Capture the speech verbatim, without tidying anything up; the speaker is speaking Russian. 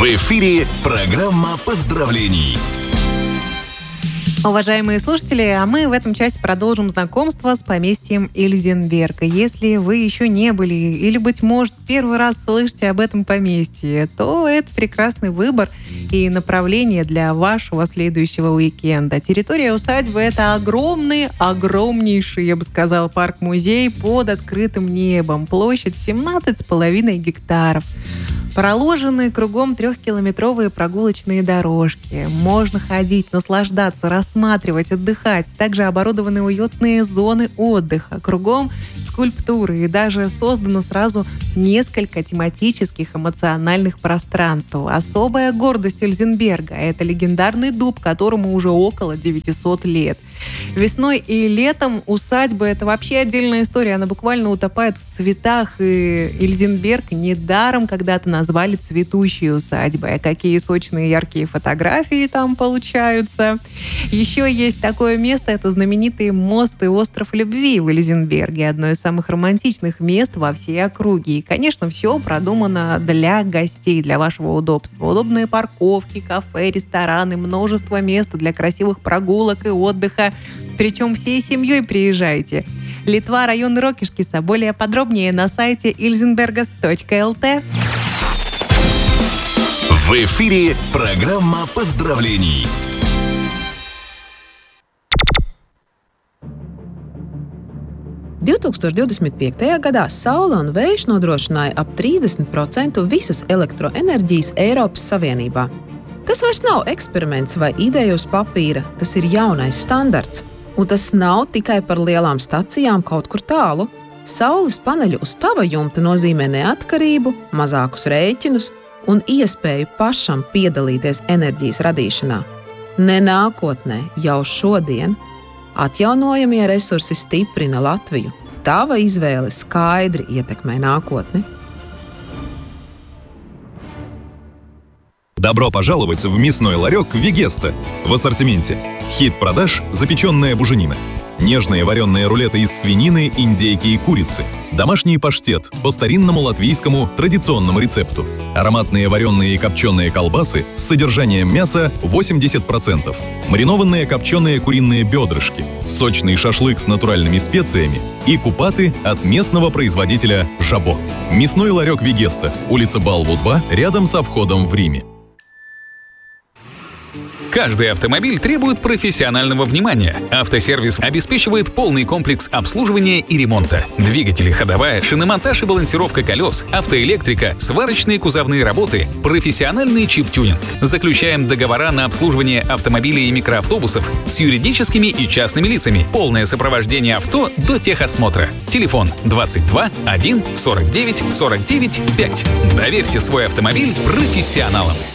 В эфире программа поздравлений. Уважаемые слушатели, а мы в этом часе продолжим знакомство с поместьем Эльзенберга. Если вы еще не были или, быть может, первый раз слышите об этом поместье, то это прекрасный выбор и направление для вашего следующего уикенда. Территория усадьбы — это огромный, огромнейший, я бы сказала, парк-музей под открытым небом. Площадь семнадцать с половиной гектаров. Проложены кругом трехкилометровые прогулочные дорожки. Можно ходить, наслаждаться, рассматривать, отдыхать. Также оборудованы уютные зоны отдыха. Кругом скульптуры. И даже создано сразу несколько тематических эмоциональных пространств. Особая гордость Эльзенберга — это легендарный дуб, которому уже около девятисот лет. Весной и летом усадьба — это вообще отдельная история. Она буквально утопает в цветах. И Эльзенберг недаром когда-то назвали цветущей усадьбой. А какие сочные яркие фотографии там получаются. Еще есть такое место — это знаменитый мост и остров любви в Эльзенберге. Одно из самых романтичных мест во всей округе. И, конечно, все продумано для гостей, для вашего удобства. Удобные парковки, кафе, рестораны, множество мест для красивых прогулок и отдыха. Причем всей семьей приезжайте. Литва, район Рокишкиса. Более подробнее на сайте эльзенбергас точка эл ти. В эфире программа поздравлений. divi tūkstoši divdesmit piektajā gadā saule un vējš nodrošināja ap trīsdesmit procentus visas elektroenerģijas Eiropas Savienībā. Tas vairs nav eksperiments vai ideja uz papīra, tas ir jaunais standarts. Un tas nav tikai par lielām stacijām kaut kur tālu. Saules paneļi uz tava jumta nozīmē neatkarību, mazākus rēķinus un iespēju pašam piedalīties enerģijas radīšanā. Ne nākotnē, jau šodien. Atjaunojamie resursi stiprina Latviju. Tava izvēle skaidri ietekmē nākotni. Добро пожаловать в мясной ларек «Вегеста». В ассортименте хит продаж – запеченная буженина, нежные вареные рулеты из свинины, индейки и курицы, домашний паштет по старинному латвийскому традиционному рецепту, ароматные вареные и копченые колбасы с содержанием мяса восемьдесят процентов, маринованные копченые куриные бедрышки, сочный шашлык с натуральными специями и купаты от местного производителя «Жабо». Мясной ларек «Вегеста», улица Балву, два, рядом со входом в Риме. Каждый автомобиль требует профессионального внимания. Автосервис обеспечивает полный комплекс обслуживания и ремонта. Двигатели, ходовая, шиномонтаж и балансировка колес, автоэлектрика, сварочные кузовные работы, профессиональный чип-тюнинг. Заключаем договора на обслуживание автомобилей и микроавтобусов с юридическими и частными лицами. Полное сопровождение авто до техосмотра. Телефон двадцать два один сорок девять сорок девять пять. Доверьте свой автомобиль профессионалам.